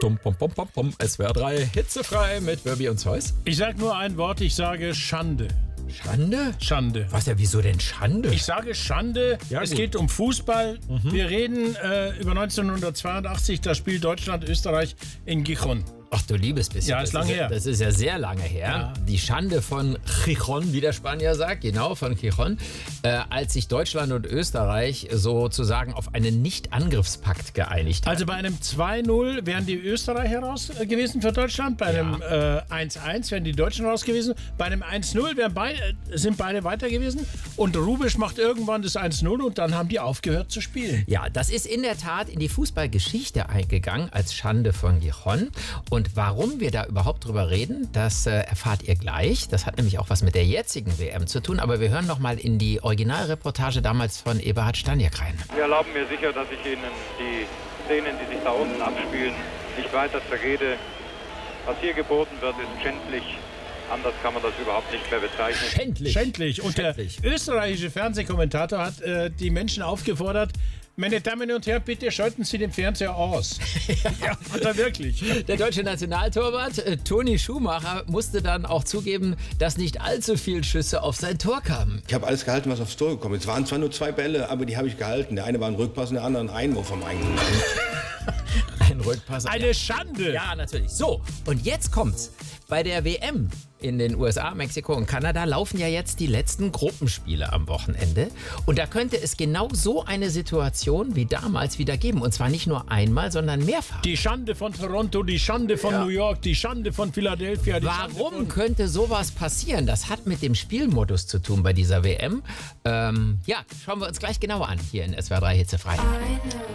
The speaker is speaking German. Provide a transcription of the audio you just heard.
Bum, bum, bum, bum, bum. SWR 3 hitzefrei mit Wirbi und Zeus. Ich sage nur ein Wort, ich sage Schande. Schande? Schande. Was ja, wieso denn Schande? Ich sage Schande, Ja, es gut. geht um Fußball. Wir reden über 1982, das Spiel Deutschland-Österreich in Gijón. Ach du liebes bisschen. Ja, ist lang her. Das ist ja sehr lange her. Ja. Die Schande von Gijón, wie der Spanier sagt, genau, von Gijón, als sich Deutschland und Österreich sozusagen auf einen Nicht-Angriffspakt geeinigt haben. Also bei einem 2-0 wären die Österreicher raus gewesen für Deutschland, bei einem 1-1 wären die Deutschen raus gewesen, bei einem 1-0 sind beide weiter gewesen und Rubisch macht irgendwann das 1-0 und dann haben die aufgehört zu spielen. Ja, das ist in der Tat in die Fußballgeschichte eingegangen als Schande von Gijón. Und warum wir da überhaupt drüber reden, das erfahrt ihr gleich. Das hat nämlich auch was mit der jetzigen WM zu tun. Aber wir hören noch mal in die Originalreportage damals von Eberhard Staniek rein. Wir erlauben mir sicher, dass ich Ihnen die Szenen, die sich da unten abspielen, nicht weiter zerrede. Was hier geboten wird, ist schändlich. Anders kann man das überhaupt nicht mehr bezeichnen. Schändlich. Schändlich. Und Schändlich. der österreichische Fernsehkommentator hat die Menschen aufgefordert, meine Damen und Herren, bitte schalten Sie den Fernseher aus. Ja, hat er wirklich. Der deutsche Nationaltorwart Toni Schumacher musste dann auch zugeben, dass nicht allzu viel Schüsse auf sein Tor kamen. Ich habe alles gehalten, was aufs Tor gekommen ist. Es waren zwar nur 2 Bälle, aber die habe ich gehalten. Der eine war ein Rückpass und der andere ein Einwurf vom eigenen. Ein Rückpass. Eine Schande. Ja, natürlich. So, und jetzt kommt's. Bei der WM in den USA, Mexiko und Kanada laufen ja jetzt die letzten Gruppenspiele am Wochenende. Und da könnte es genau so eine Situation wie damals wieder geben. Und zwar nicht nur einmal, sondern mehrfach. Die Schande von Toronto, die Schande von New York, die Schande von Philadelphia. Die Schande Warum von könnte sowas passieren? Das hat mit dem Spielmodus zu tun bei dieser WM. Ja, schauen wir uns gleich genauer an hier in SWR 3 Hitzefrei. I know